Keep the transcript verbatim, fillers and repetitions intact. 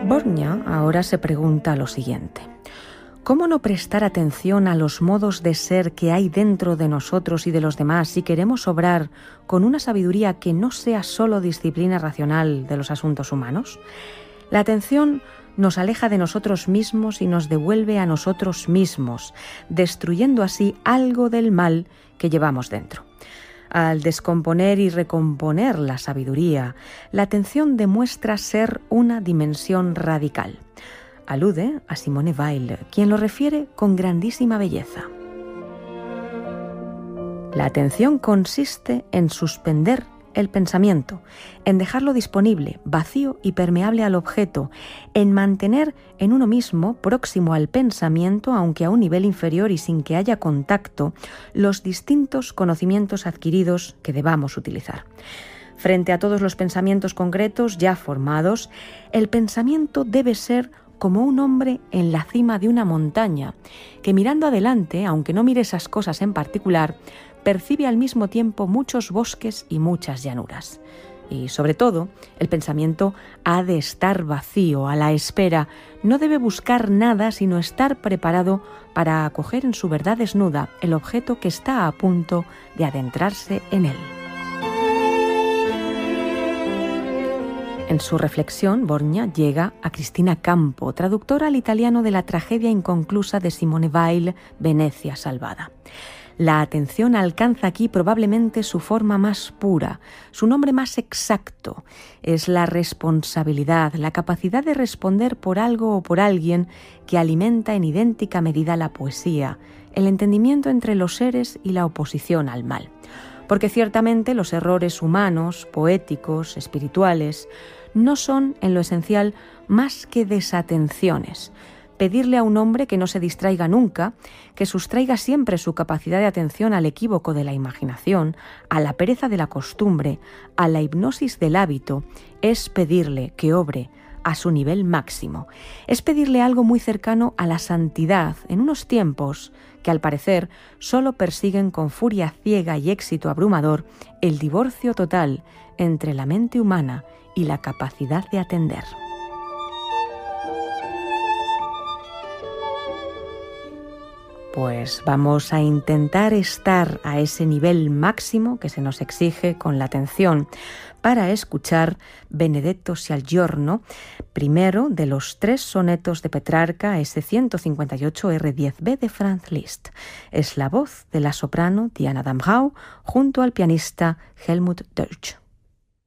Borgna ahora se pregunta lo siguiente: ¿cómo no prestar atención a los modos de ser que hay dentro de nosotros y de los demás si queremos obrar con una sabiduría que no sea solo disciplina racional de los asuntos humanos? La atención nos aleja de nosotros mismos y nos devuelve a nosotros mismos, destruyendo así algo del mal que llevamos dentro. Al descomponer y recomponer la sabiduría, la atención demuestra ser una dimensión radical. Alude a Simone Weil, quien lo refiere con grandísima belleza. La atención consiste en suspender el pensamiento, en dejarlo disponible, vacío y permeable al objeto, en mantener en uno mismo, próximo al pensamiento, aunque a un nivel inferior y sin que haya contacto, los distintos conocimientos adquiridos que debamos utilizar. Frente a todos los pensamientos concretos ya formados, el pensamiento debe ser como un hombre en la cima de una montaña, que mirando adelante, aunque no mire esas cosas en particular, percibe al mismo tiempo muchos bosques y muchas llanuras. Y sobre todo, el pensamiento ha de estar vacío, a la espera, no debe buscar nada sino estar preparado para acoger en su verdad desnuda el objeto que está a punto de adentrarse en él. En su reflexión, Borgna llega a Cristina Campo, traductora al italiano de la tragedia inconclusa de Simone Weil, Venecia salvada. La atención alcanza aquí probablemente su forma más pura, su nombre más exacto. Es la responsabilidad, la capacidad de responder por algo o por alguien que alimenta en idéntica medida la poesía, el entendimiento entre los seres y la oposición al mal. Porque ciertamente los errores humanos, poéticos, espirituales, no son en lo esencial más que desatenciones. Pedirle a un hombre que no se distraiga nunca, que sustraiga siempre su capacidad de atención al equívoco de la imaginación, a la pereza de la costumbre, a la hipnosis del hábito, es pedirle que obre a su nivel máximo. Es pedirle algo muy cercano a la santidad en unos tiempos que al parecer solo persiguen con furia ciega y éxito abrumador el divorcio total entre la mente humana y la capacidad de atender. Pues vamos a intentar estar a ese nivel máximo que se nos exige con la atención para escuchar Benedetto Scialgiorno, primero de los tres sonetos de Petrarca, ese ciento cincuenta y ocho R diez B de Franz Liszt. Es la voz de la soprano Diana Damrau junto al pianista Helmut Deutsch.